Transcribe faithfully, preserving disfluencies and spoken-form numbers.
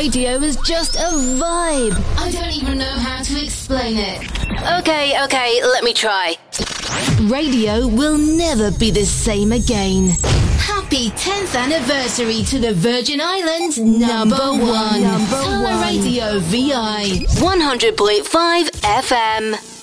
radio is just a vibe. I don't even know how to explain it. Okay, okay, let me try. Radio will never be the same again. Happy tenth anniversary to the Virgin Islands number one. Number Tala one. Radio V I. one hundred point five F M.